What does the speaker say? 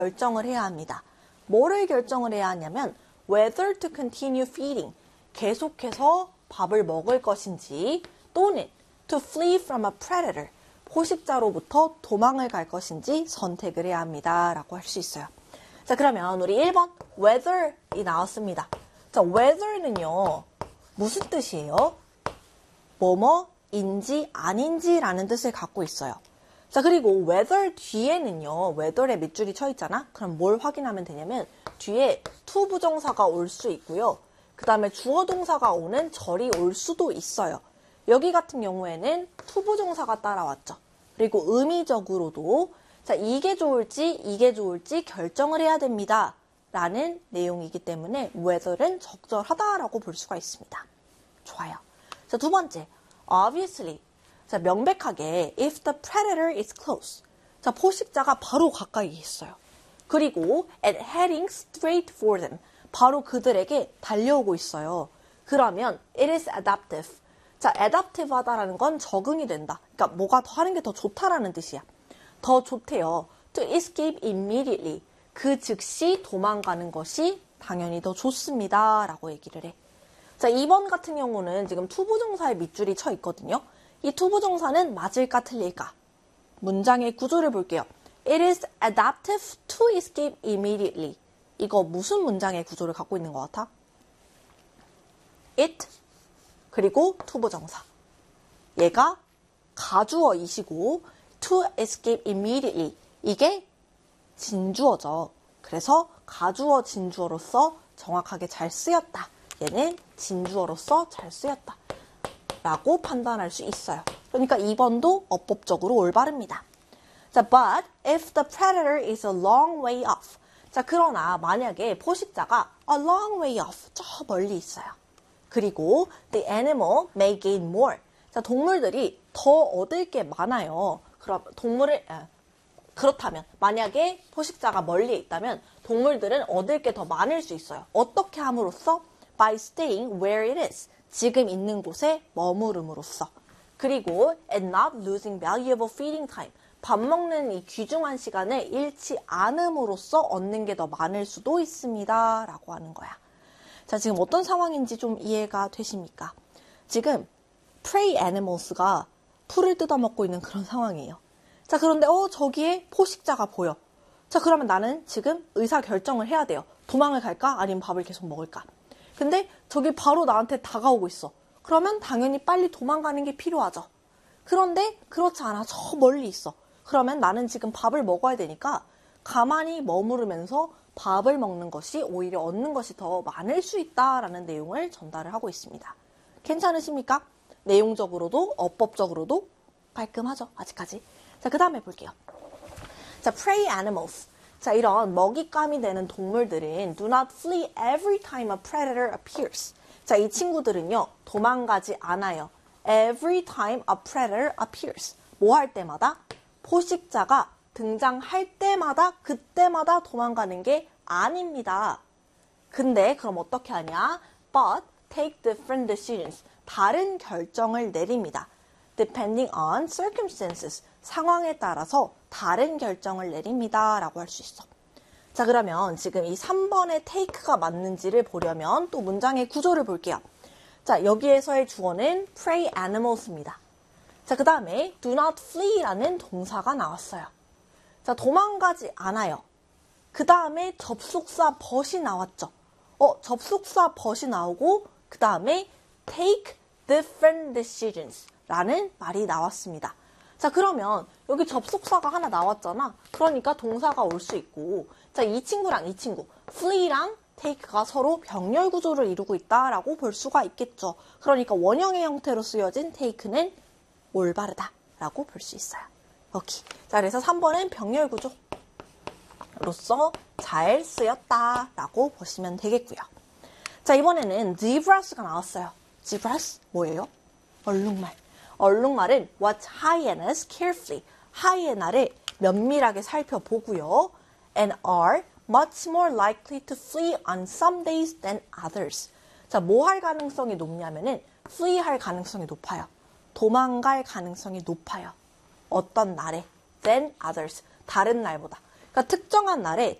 결정을 해야 합니다. 뭐를 결정을 해야 하냐면 whether to continue feeding, 계속해서 밥을 먹을 것인지 또는 to flee from a predator, 포식자로부터 도망을 갈 것인지 선택을 해야 합니다. 라고 할 수 있어요. 자, 그러면 우리 1번 whether이 나왔습니다. 자, whether는요. 무슨 뜻이에요? 뭐뭐인지 아닌지라는 뜻을 갖고 있어요. 자, 그리고 whether 뒤에는요. whether에 밑줄이 쳐 있잖아? 그럼 뭘 확인하면 되냐면 뒤에 to 부정사가 올 수 있고요. 그 다음에 주어 동사가 오는 절이 올 수도 있어요. 여기 같은 경우에는 to 부정사가 따라왔죠. 그리고 의미적으로도 자, 이게 좋을지 결정을 해야 됩니다. 라는 내용이기 때문에 whether는 적절하다라고 볼 수가 있습니다. 좋아요. 자, 두 번째, obviously. 자, 명백하게 if the predator is close. 자, 포식자가 바로 가까이 있어요. 그리고 and heading straight for them. 바로 그들에게 달려오고 있어요. 그러면 it is adaptive. 자, adaptive하다라는 건 적응이 된다. 그러니까 뭐가 더 하는 게 더 좋다라는 뜻이야. 더 좋대요. To escape immediately. 그 즉시 도망가는 것이 당연히 더 좋습니다. 라고 얘기를 해. 자, 2번 같은 경우는 지금 투부정사의 밑줄이 쳐 있거든요. 이 투부정사는 맞을까 틀릴까? 문장의 구조를 볼게요. It is adaptive to escape immediately. 이거 무슨 문장의 구조를 갖고 있는 것 같아? it 그리고 투부정사. 얘가 가주어이시고 to escape immediately. 이게 진주어죠. 그래서 가주어 진주어로서 정확하게 잘 쓰였다. 얘는 진주어로서 잘 쓰였다. 라고 판단할 수 있어요. 그러니까 2번도 어법적으로 올바릅니다. 자, but if the predator is a long way off. 자, 그러나 만약에 포식자가 a long way off, 저 멀리 있어요. 그리고 the animal may gain more. 자, 동물들이 더 얻을 게 많아요. 그렇다면 만약에 포식자가 멀리에 있다면 동물들은 얻을 게 더 많을 수 있어요. 어떻게 함으로써? By staying where it is. 지금 있는 곳에 머무름으로써. 그리고 and not losing valuable feeding time. 밥 먹는 이 귀중한 시간을 잃지 않음으로써 얻는 게 더 많을 수도 있습니다. 라고 하는 거야. 자, 지금 어떤 상황인지 좀 이해가 되십니까? 지금 prey animals가 풀을 뜯어먹고 있는 그런 상황이에요. 자, 그런데 저기에 포식자가 보여. 자, 그러면 나는 지금 의사결정을 해야 돼요. 도망을 갈까? 아니면 밥을 계속 먹을까? 근데 저기 바로 나한테 다가오고 있어. 그러면 당연히 빨리 도망가는 게 필요하죠. 그런데 그렇지 않아. 저 멀리 있어. 그러면 나는 지금 밥을 먹어야 되니까 가만히 머무르면서 밥을 먹는 것이 오히려 얻는 것이 더 많을 수 있다라는 내용을 전달을 하고 있습니다. 괜찮으십니까? 내용적으로도 어법적으로도 깔끔하죠. 아직까지. 자, 그 다음에 볼게요. 자, prey animals. 자, 이런 먹잇감이 되는 동물들은 do not flee every time a predator appears. 자, 이 친구들은요, 도망가지 않아요. Every time a predator appears. 뭐 할 때마다? 포식자가 등장할 때마다, 그때마다 도망가는 게 아닙니다. 근데 그럼 어떻게 하냐? But take different decisions. 다른 결정을 내립니다. Depending on circumstances. 상황에 따라서 다른 결정을 내립니다. 라고 할 수 있어. 자, 그러면 지금 이 3번의 take가 맞는지를 보려면 또 문장의 구조를 볼게요. 자, 여기에서의 주어는 prey animals입니다. 자, 그 다음에 do not flee라는 동사가 나왔어요. 자, 도망가지 않아요. 그 다음에 접속사 but이 나왔죠. 접속사 but이 나오고 그 다음에 take different decisions 라는 말이 나왔습니다. 자, 그러면 여기 접속사가 하나 나왔잖아. 그러니까 동사가 올 수 있고, 자, 이 친구랑 이 친구, flee랑 take가 서로 병렬 구조를 이루고 있다라고 볼 수가 있겠죠. 그러니까 원형의 형태로 쓰여진 take는 올바르다라고 볼 수 있어요. 오케이. 자, 그래서 3번은 병렬 구조로서 잘 쓰였다라고 보시면 되겠고요. 자, 이번에는 zebras가 나왔어요. zebras 뭐예요? 얼룩말. 얼룩말은 watch hyenas carefully. 하이에나를 면밀하게 살펴보고요. And are much more likely to flee on some days than others. 자, 뭐 할 가능성이 높냐면은 flee 할 가능성이 높아요. 도망갈 가능성이 높아요. 어떤 날에 than others. 다른 날보다. 그러니까 특정한 날에